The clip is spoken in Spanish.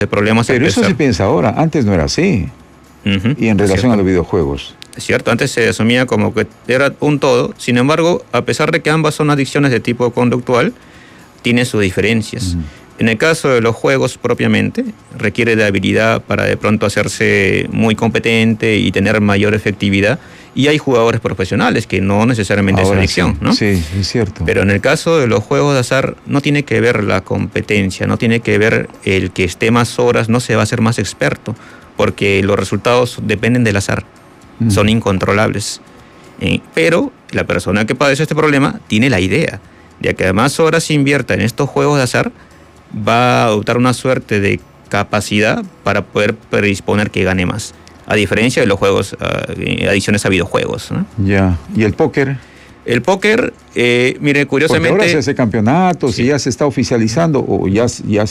problemas. Pero eso se piensa ahora, antes no era así. Y en relación a los videojuegos. Es cierto, antes se asumía como que era un todo. Sin embargo, a pesar de que ambas son adicciones de tipo conductual, tienen sus diferencias. En el caso de los juegos propiamente, requiere de habilidad para de pronto hacerse muy competente y tener mayor efectividad. Y hay jugadores profesionales que no necesariamente es adicción, ¿no? Sí, es cierto. Pero en el caso de los juegos de azar, no tiene que ver la competencia, no tiene que ver el que esté más horas, no se va a hacer más experto, porque los resultados dependen del azar, son incontrolables. Pero la persona que padece este problema tiene la idea de que además horas invierta en estos juegos de azar, va a adoptar una suerte de capacidad para poder predisponer que gane más. A diferencia de los juegos, adicciones a videojuegos, ¿no? Ya. ¿Y el póker? El póker, mire, curiosamente... Porque ahora se hace campeonatos y ya se está oficializando o ya